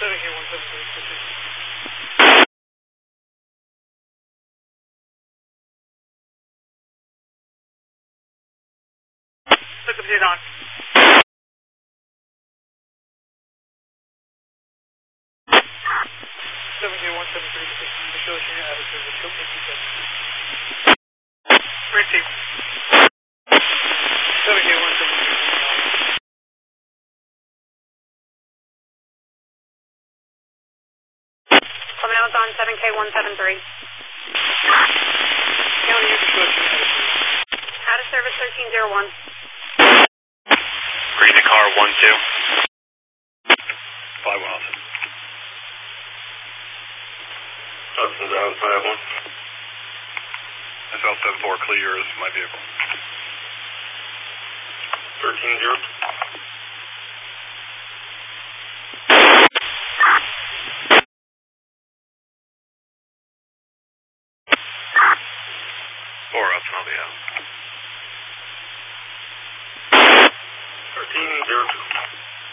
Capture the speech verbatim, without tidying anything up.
seven K one seven three. Look up here, Don. seven K one seven three six. Facility unit out of service. Go fifty-seven. Red team. seven K one seven three six. Coming out on seven K one seven three. County unit facility unit out of service. Out of service thirteen zero one. Green the car one two. Fly Wilson. Hudson down five one. S L seven four clear is my vehicle. Thirteen zero. Four up and I'll be out. Thirteen zero two.